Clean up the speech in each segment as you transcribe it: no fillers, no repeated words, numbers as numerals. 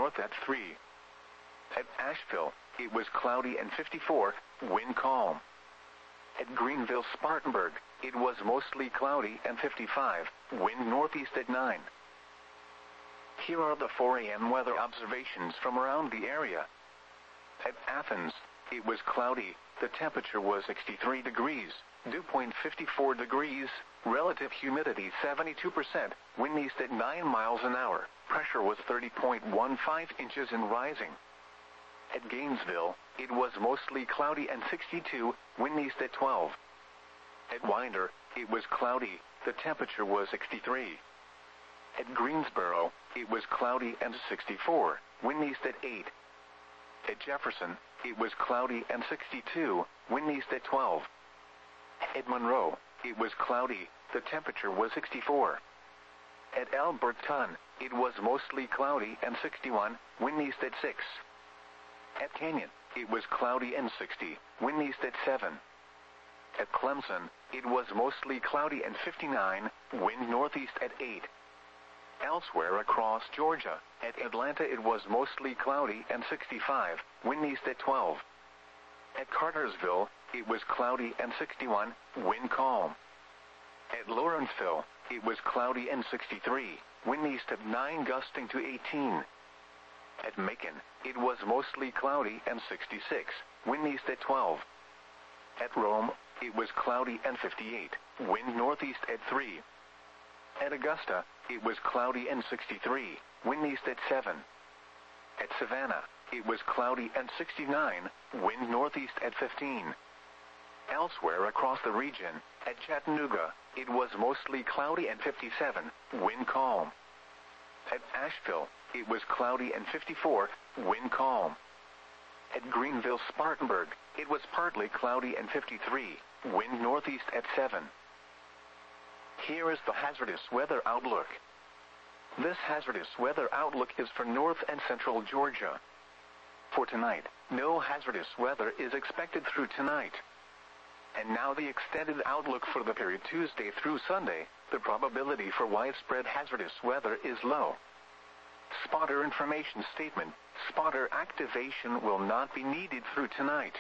north at 3. At Asheville, it was cloudy and 54, wind calm. At Greenville-Spartanburg, it was mostly cloudy and 55, wind northeast at 9. Here are the 4 a.m. weather observations from around the area. At Athens, it was cloudy, the temperature was 63 degrees, dew point 54 degrees, relative humidity 72%, wind east at 9 miles an hour, pressure was 30.15 inches and rising. At Gainesville, it was mostly cloudy and 62, wind east at 12. At Winder, it was cloudy, the temperature was 63. At Greensboro, it was cloudy and 64, wind east at 8. At Jefferson, it was cloudy and 62, wind east at 12. At Monroe, it was cloudy, the temperature was 64. At Alberton, it was mostly cloudy and 61, wind east at 6. At Canyon, it was cloudy and 60, wind east at 7. At Clemson, it was mostly cloudy and 59, wind northeast at 8. Elsewhere across Georgia, at Atlanta it was mostly cloudy and 65, wind east at 12. At Cartersville, it was cloudy and 61, wind calm. At Lawrenceville, it was cloudy and 63, wind east at 9 gusting to 18. At Macon, it was mostly cloudy and 66, wind east at 12. At Rome, it was cloudy and 58, wind northeast at 3. At Augusta, it was cloudy and 63, wind east at 7. At Savannah, it was cloudy and 69, wind northeast at 15. Elsewhere across the region, at Chattanooga, it was mostly cloudy and 57, wind calm. At Asheville, it was cloudy and 54, wind calm. At Greenville-Spartanburg, it was partly cloudy and 53, wind northeast at 7. Here is the hazardous weather outlook. This hazardous weather outlook is for north and central Georgia. For tonight, no hazardous weather is expected through tonight. And now the extended outlook for the period Tuesday through Sunday, the probability for widespread hazardous weather is low. Spotter information statement, spotter activation will not be needed through tonight.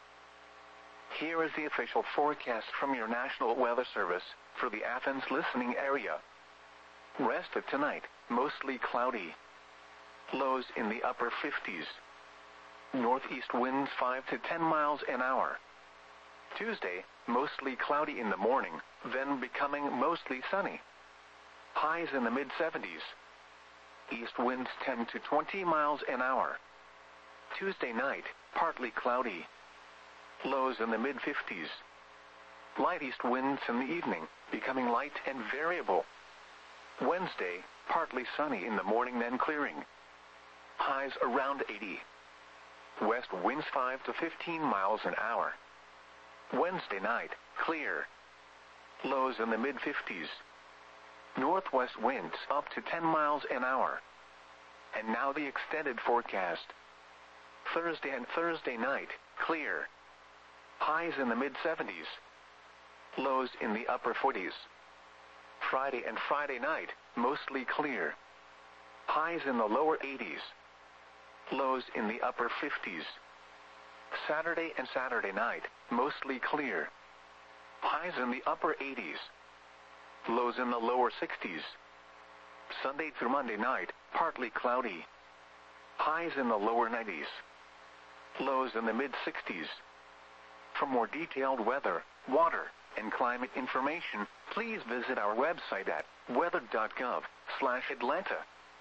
Here is the official forecast from your National Weather Service for the Athens listening area. Rest of tonight, mostly cloudy. Lows in the upper 50s. Northeast winds 5 to 10 miles an hour. Tuesday, mostly cloudy in the morning, then becoming mostly sunny. Highs in the mid-70s. East winds 10 to 20 miles an hour. Tuesday night, partly cloudy. Lows in the mid-50s. Light east winds in the evening, becoming light and variable. Wednesday, partly sunny in the morning then clearing. Highs around 80. West winds 5 to 15 miles an hour. Wednesday night, clear. Lows in the mid-50s. Northwest winds up to 10 miles an hour. And now the extended forecast. Thursday and Thursday night, clear. Highs in the mid-70s. Lows in the upper 40s. Friday and Friday night, mostly clear. Highs in the lower 80s. Lows in the upper 50s. Saturday and Saturday night, mostly clear. Highs in the upper 80s. Lows in the lower 60s. Sunday through Monday night, partly cloudy. Highs in the lower 90s. Lows in the mid-60s. For more detailed weather, water, and climate information, please visit our website at weather.gov/Atlanta.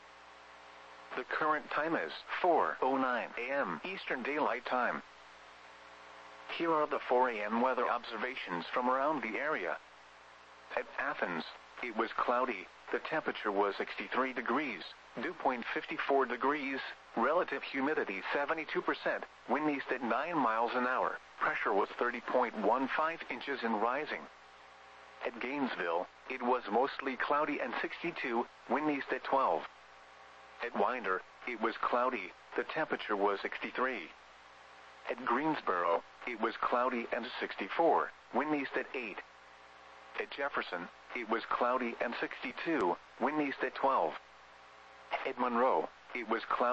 The current time is 4:09 a.m. Eastern Daylight Time. Here are the 4 a.m. weather observations from around the area. At Athens, it was cloudy, the temperature was 63 degrees, dew point 54 degrees, relative humidity 72%, wind east at 9 miles an hour, pressure was 30.15 inches and rising. At Gainesville, it was mostly cloudy and 62, wind east at 12. At Winder, it was cloudy, the temperature was 63. At Greensboro, it was cloudy and 64, wind east at 8. At Jefferson, it was cloudy and 62, wind east at 12. At Monroe, it was cloudy